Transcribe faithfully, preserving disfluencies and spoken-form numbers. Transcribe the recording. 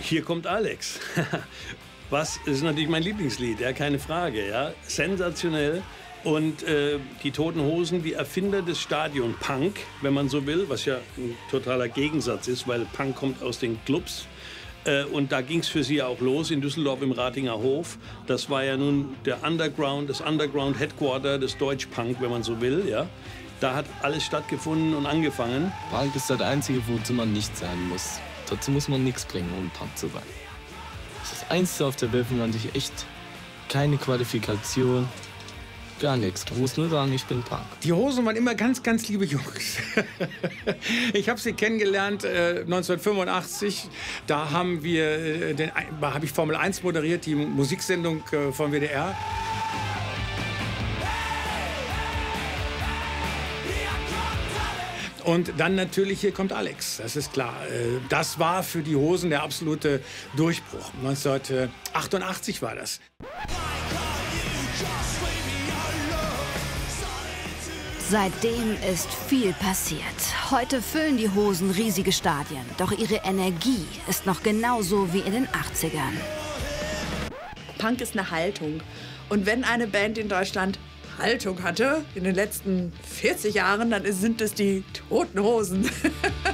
Hier kommt Alex. Was ist natürlich mein Lieblingslied, ja, keine Frage. Ja. Sensationell. Und äh, die Toten Hosen, die Erfinder des Stadion-Punk, wenn man so will, was ja ein totaler Gegensatz ist, weil Punk kommt aus den Clubs. Äh, und da ging es für sie ja auch los in Düsseldorf im Ratinger Hof. Das war ja nun der Underground, das Underground-Headquarter des Deutsch-Punk, wenn man so will. Ja. Da hat alles stattgefunden und angefangen. Punk ist das Einzige, wozu man nicht sein muss. Dazu muss man nichts bringen, um Punk zu sein. Das ist das Einzige auf der Welt, wo man sich echt keine Qualifikation, gar nichts. Du musst nur sagen, ich bin Punk. Die Hosen waren immer ganz, ganz liebe Jungs. Ich habe sie kennengelernt äh, neunzehnhundertfünfundachtzig. Da haben wir, äh, den, habe ich Formel eins moderiert, die Musiksendung äh, vom W D R. Und dann natürlich, hier kommt Alex, das ist klar. Das war für die Hosen der absolute Durchbruch. neunzehnhundertachtundachtzig war das. Seitdem ist viel passiert. Heute füllen die Hosen riesige Stadien. Doch ihre Energie ist noch genauso wie in den achtzigern. Punk ist eine Haltung. Und wenn eine Band in Deutschland Haltung hatte in den letzten vierzig Jahren, dann sind es die Toten Hosen.